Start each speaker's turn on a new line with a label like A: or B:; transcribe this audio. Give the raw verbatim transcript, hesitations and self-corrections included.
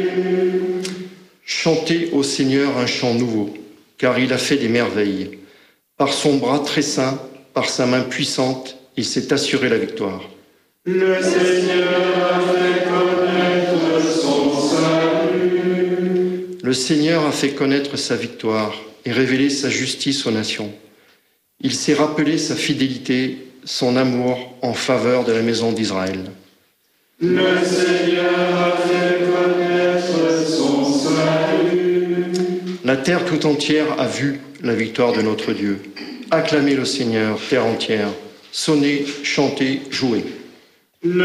A: Chantez au Seigneur un chant nouveau, car il a fait des merveilles. Par son bras très saint, par sa main puissante, il s'est assuré la victoire.
B: Le Seigneur a fait connaître son salut.
A: Le Seigneur a fait connaître sa victoire et révélé sa justice aux nations. Il s'est rappelé sa fidélité, son amour en faveur de la maison d'Israël.
B: Le Seigneur a fait connaître son salut.
A: La terre tout entière a vu la victoire de notre Dieu. Acclamez le Seigneur, terre entière. Sonnez, chantez, jouez.